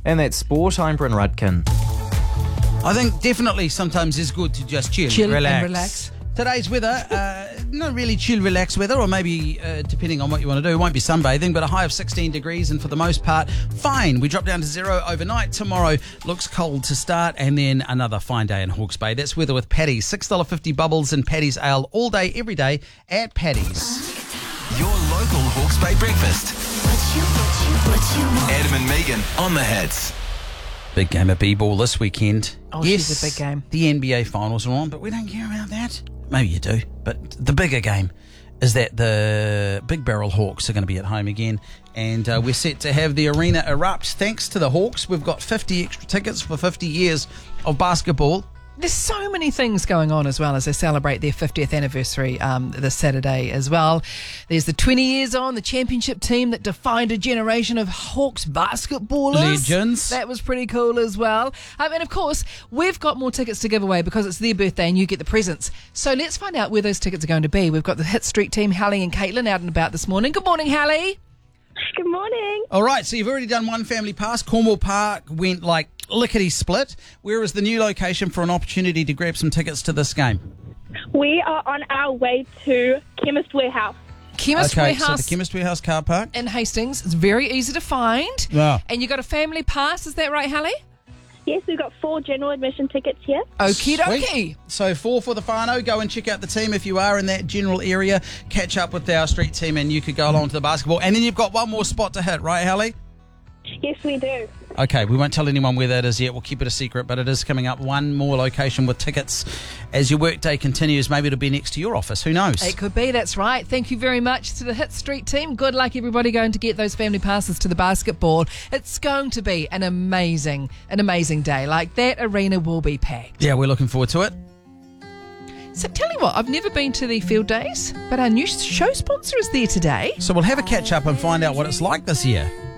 And that's sport. I'm Bryn Rudkin. I think definitely sometimes it's good to just chill and relax. Today's weather, not really chill, relax weather, or maybe depending on what you want to do, it won't be sunbathing, but a high of 16 degrees, and for the most part, fine. We drop down to 0 overnight. Tomorrow looks cold to start, and then another fine day in Hawke's Bay. That's weather with Paddy's. $6.50 bubbles and Paddy's Ale all day, every day at Paddy's. Your local Hawke's Bay breakfast. Adam and Megan on the hits. Big game of b-ball this weekend. Oh, yes, she's a big game. The NBA finals are on, but we don't care about that. Maybe you do, but the bigger game is that the Big Barrel Hawks are going to be at home again, and we're set to have the arena erupt. Thanks to the Hawks, we've got 50 extra tickets for 50 years of basketball. There's so many things going on as well as they celebrate their 50th anniversary this Saturday as well. There's the 20 years on, the championship team that defined a generation of Hawks basketballers. Legends. That was pretty cool as well. And of course, we've got more tickets to give away because it's their birthday and you get the presents. So let's find out where those tickets are going to be. We've got the Hit Street team, Hallie and Caitlin, out and about this morning. Good morning, Hallie. Good morning. All right, so you've already done one family pass. Cornwall Park went like lickety-split. Where is the new location for an opportunity to grab some tickets to this game? We are on our way to Chemist Warehouse. Chemist Warehouse. So the Chemist Warehouse car park. In Hastings. It's very easy to find. Yeah. And you got a family pass, is that right, Hallie? Yes, we've got 4 general admission tickets here. Okie dokie. Sweet. So 4 for the whānau. Go and check out the team if you are in that general area. Catch up with our street team and you could go along to the basketball. And then you've got one more spot to hit, right, Hallie? Yes, we do. Okay, we won't tell anyone where that is yet. We'll keep it a secret, but it is coming up. One more location with tickets as your workday continues. Maybe it'll be next to your office. Who knows? It could be, that's right. Thank you very much to the Hit Street team. Good luck, everybody, going to get those family passes to the basketball. It's going to be an amazing day. Like, that arena will be packed. Yeah, we're looking forward to it. So tell you what, I've never been to the field days, but our new show sponsor is there today. So we'll have a catch up and find out what it's like this year.